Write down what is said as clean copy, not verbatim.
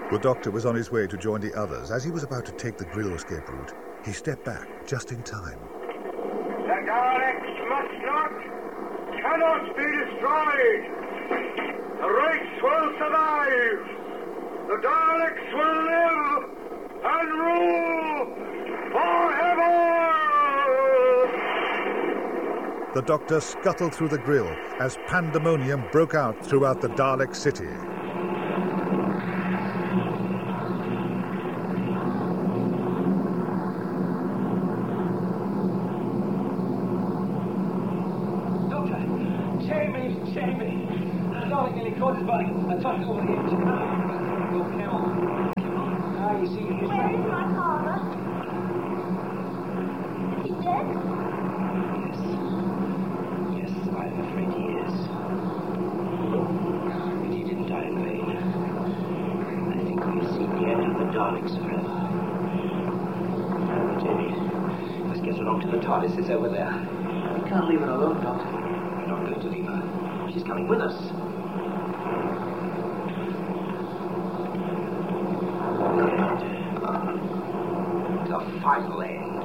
The Doctor was on his way to join the others. As he was about to take the Grill escape route, he stepped back just in time. The Daleks must not, cannot be destroyed. The race will survive. The Daleks will live and rule forever. The Doctor scuttled through the Grill as pandemonium broke out throughout the Dalek city. Jamie! The Dalek nearly caught his body. I talked over here. Come on. Ah, you see, he's Where is my father? He's dead? Yes, I'm afraid he is. But he didn't die in vain. I think we've seen the end of the Daleks forever. Jamie, let's get along to the TARDIS. It's over there. We can't leave her alone, Doctor. We're not going to leave her. She's coming with us. The final end.